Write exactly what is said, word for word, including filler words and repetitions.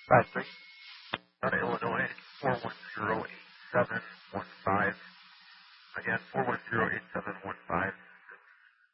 Five three. Uh, Illinois, four one zero eight seven one five. Again, four one zero eight seven one five.